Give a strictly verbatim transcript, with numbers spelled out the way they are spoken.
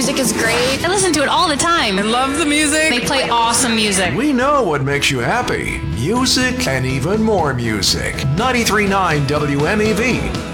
music is great. I listen to it all the time. I love the music. They play awesome music. We know what makes you happy. Music and even more music. ninety-three point nine W M E V.